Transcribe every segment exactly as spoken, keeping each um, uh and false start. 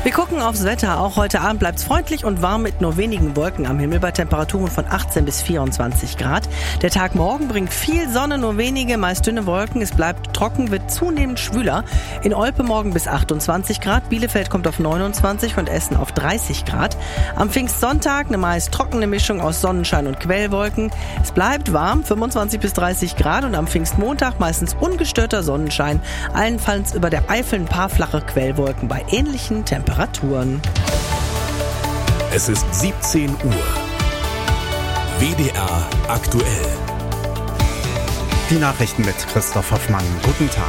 Wir gucken aufs Wetter. Auch heute Abend bleibt es freundlich und warm mit nur wenigen Wolken am Himmel bei Temperaturen von achtzehn bis vierundzwanzig Grad. Der Tag morgen bringt viel Sonne, nur wenige, meist dünne Wolken. Es bleibt trocken, wird zunehmend schwüler. In Olpe morgen bis achtundzwanzig Grad, Bielefeld kommt auf neunundzwanzig und Essen auf dreißig Grad. Am Pfingstsonntag eine meist trockene Mischung aus Sonnenschein und Quellwolken. Es bleibt warm, fünfundzwanzig bis dreißig Grad und am Pfingstmontag meistens ungestörter Sonnenschein. Allenfalls über der Eifel ein paar flache Quellwolken bei ähnlichen Temperaturen. Es ist siebzehn Uhr. W D R aktuell. Die Nachrichten mit Christoph Hoffmann. Guten Tag.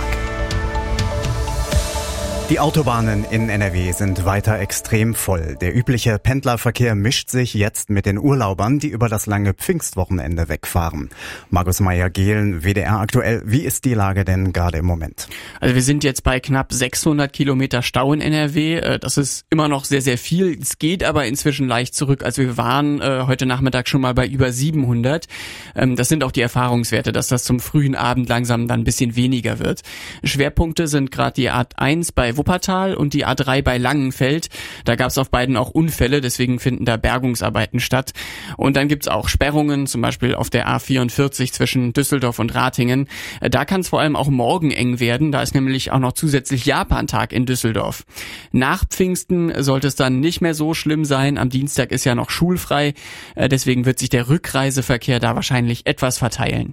Die Autobahnen in N R W sind weiter extrem voll. Der übliche Pendlerverkehr mischt sich jetzt mit den Urlaubern, die über das lange Pfingstwochenende wegfahren. Markus Meyer-Gehlen, W D R aktuell. Wie ist die Lage denn gerade im Moment? Also wir sind jetzt bei knapp sechshundert Kilometer Stau in N R W. Das ist immer noch sehr, sehr viel. Es geht aber inzwischen leicht zurück. Also wir waren äh, heute Nachmittag schon mal bei über siebenhundert. Ähm, das sind auch die Erfahrungswerte, dass das zum frühen Abend langsam dann ein bisschen weniger wird. Schwerpunkte sind gerade die A eins bei Wuppertal und die A drei bei Langenfeld. Da gab es auf beiden auch Unfälle, deswegen finden da Bergungsarbeiten statt. Und dann gibt's auch Sperrungen, zum Beispiel auf der A vierundvierzig zwischen Düsseldorf und Ratingen. Da kann es vor allem auch morgen eng werden, da ist nämlich auch noch zusätzlich Japantag in Düsseldorf. Nach Pfingsten sollte es dann nicht mehr so schlimm sein. Am Dienstag ist ja noch schulfrei, deswegen wird sich der Rückreiseverkehr da wahrscheinlich etwas verteilen.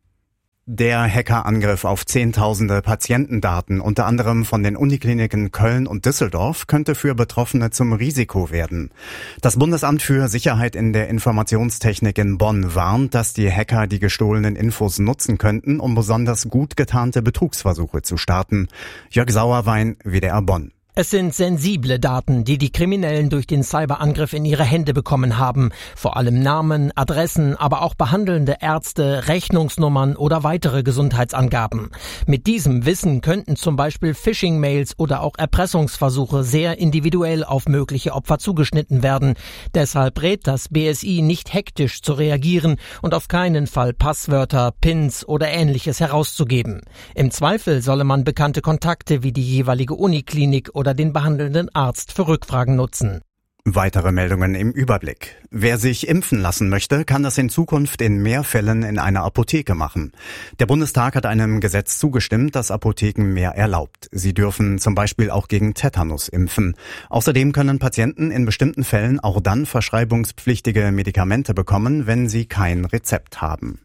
Der Hackerangriff auf zehntausende Patientendaten, unter anderem von den Unikliniken Köln und Düsseldorf, könnte für Betroffene zum Risiko werden. Das Bundesamt für Sicherheit in der Informationstechnik in Bonn warnt, dass die Hacker die gestohlenen Infos nutzen könnten, um besonders gut getarnte Betrugsversuche zu starten. Jörg Sauerwein, W D R Bonn. Es sind sensible Daten, die die Kriminellen durch den Cyberangriff in ihre Hände bekommen haben. Vor allem Namen, Adressen, aber auch behandelnde Ärzte, Rechnungsnummern oder weitere Gesundheitsangaben. Mit diesem Wissen könnten zum Beispiel Phishing-Mails oder auch Erpressungsversuche sehr individuell auf mögliche Opfer zugeschnitten werden. Deshalb rät das B S I nicht hektisch zu reagieren und auf keinen Fall Passwörter, Pins oder Ähnliches herauszugeben. Im Zweifel solle man bekannte Kontakte wie die jeweilige Uniklinik oder den behandelnden Arzt für Rückfragen nutzen. Weitere Meldungen im Überblick. Wer sich impfen lassen möchte, kann das in Zukunft in mehr Fällen in einer Apotheke machen. Der Bundestag hat einem Gesetz zugestimmt, das Apotheken mehr erlaubt. Sie dürfen zum Beispiel auch gegen Tetanus impfen. Außerdem können Patienten in bestimmten Fällen auch dann verschreibungspflichtige Medikamente bekommen, wenn sie kein Rezept haben.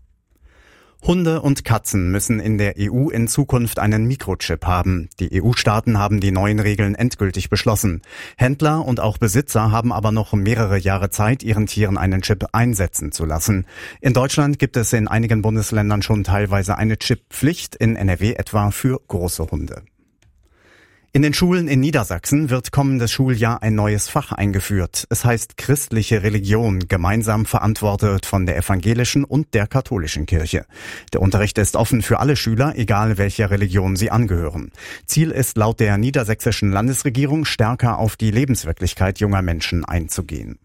Hunde und Katzen müssen in der E U in Zukunft einen Mikrochip haben. Die E U-Staaten haben die neuen Regeln endgültig beschlossen. Händler und auch Besitzer haben aber noch mehrere Jahre Zeit, ihren Tieren einen Chip einsetzen zu lassen. In Deutschland gibt es in einigen Bundesländern schon teilweise eine Chipppflicht, in N R W etwa für große Hunde. In den Schulen in Niedersachsen wird kommendes Schuljahr ein neues Fach eingeführt. Es heißt christliche Religion, gemeinsam verantwortet von der evangelischen und der katholischen Kirche. Der Unterricht ist offen für alle Schüler, egal welcher Religion sie angehören. Ziel ist laut der niedersächsischen Landesregierung, stärker auf die Lebenswirklichkeit junger Menschen einzugehen.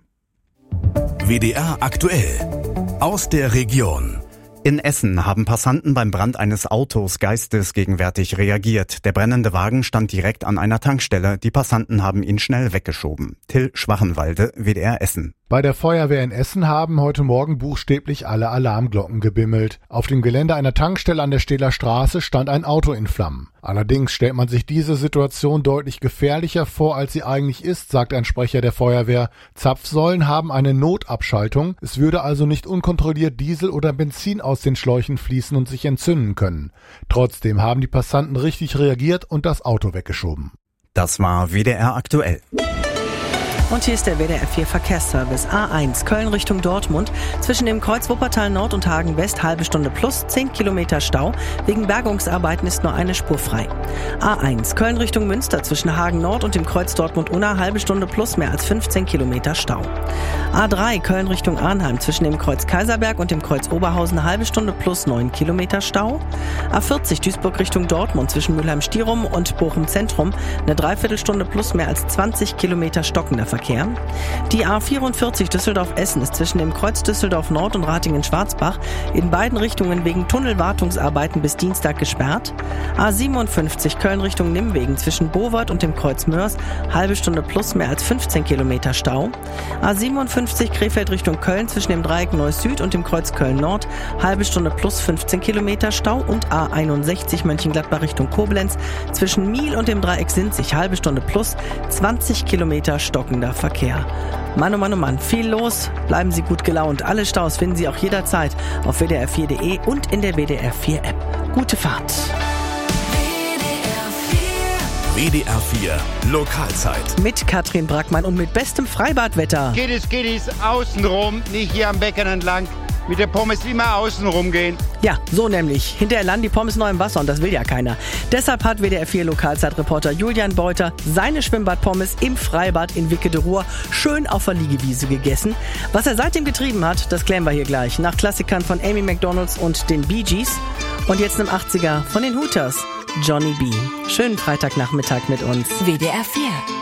W D R aktuell aus der Region. In Essen haben Passanten beim Brand eines Autos geistesgegenwärtig reagiert. Der brennende Wagen stand direkt an einer Tankstelle. Die Passanten haben ihn schnell weggeschoben. Till Schwachenwalde, W D R Essen. Bei der Feuerwehr in Essen haben heute Morgen buchstäblich alle Alarmglocken gebimmelt. Auf dem Gelände einer Tankstelle an der Stehler Straße stand ein Auto in Flammen. Allerdings stellt man sich diese Situation deutlich gefährlicher vor, als sie eigentlich ist, sagt ein Sprecher der Feuerwehr. Zapfsäulen haben eine Notabschaltung. Es würde also nicht unkontrolliert Diesel oder Benzin aus den Schläuchen fließen und sich entzünden können. Trotzdem haben die Passanten richtig reagiert und das Auto weggeschoben. Das war W D R aktuell. Und hier ist der W D R vier Verkehrsservice. A eins, Köln Richtung Dortmund. Zwischen dem Kreuz Wuppertal Nord und Hagen West halbe Stunde plus, zehn Kilometer Stau. Wegen Bergungsarbeiten ist nur eine Spur frei. A eins, Köln Richtung Münster. Zwischen Hagen Nord und dem Kreuz Dortmund-Unna halbe Stunde plus, mehr als fünfzehn Kilometer Stau. A drei, Köln Richtung Arnheim. Zwischen dem Kreuz Kaiserberg und dem Kreuz Oberhausen halbe Stunde plus, neun Kilometer Stau. A vierzig, Duisburg Richtung Dortmund. Zwischen Mülheim-Stierum und Bochum Zentrum eine Dreiviertelstunde plus, mehr als zwanzig Kilometer stockender Verkehr. Verkehr. Die A vierundvierzig Düsseldorf-Essen ist zwischen dem Kreuz Düsseldorf Nord und Ratingen-Schwarzbach in beiden Richtungen wegen Tunnelwartungsarbeiten bis Dienstag gesperrt. A siebenundfünfzig Köln Richtung Nimwegen zwischen Bowert und dem Kreuz Mörs, halbe Stunde plus mehr als fünfzehn Kilometer Stau. A siebenundfünfzig Krefeld Richtung Köln zwischen dem Dreieck Neuss Süd und dem Kreuz Köln Nord, halbe Stunde plus fünfzehn Kilometer Stau. Und A einundsechzig Mönchengladbach Richtung Koblenz zwischen Miel und dem Dreieck Sinzig, halbe Stunde plus zwanzig Kilometer stockender Verkehr. Mann, oh Mann, oh Mann, viel los. Bleiben Sie gut gelaunt. Alle Staus finden Sie auch jederzeit auf W D R vier Punkt de und in der W D R vier App. Gute Fahrt. W D R vier Lokalzeit. Mit Katrin Brackmann und mit bestem Freibadwetter. Kiddies, Kiddies, außenrum, nicht hier am Becken entlang. Mit der Pommes immer außen rumgehen. Ja, so nämlich. Hinterher landen die Pommes noch im Wasser und das will ja keiner. Deshalb hat W D R vier Lokalzeitreporter Julian Beuter seine Schwimmbadpommes im Freibad in Wickede Ruhr schön auf der Liegewiese gegessen. Was er seitdem getrieben hat, das klären wir hier gleich. Nach Klassikern von Amy McDonalds und den Bee Gees. Und jetzt im achtziger von den Hooters, Johnny B. Schönen Freitagnachmittag mit uns. W D R vier